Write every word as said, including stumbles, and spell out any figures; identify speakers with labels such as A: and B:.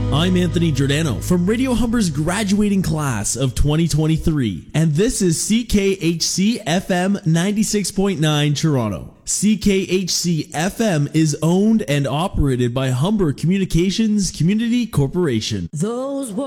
A: I'm Anthony Giordano from Radio Humber's graduating class of twenty twenty-three, and this is C K H C F M ninety-six point nine Toronto. C K H C F M is owned and operated by Humber Communications Community Corporation.
B: Those were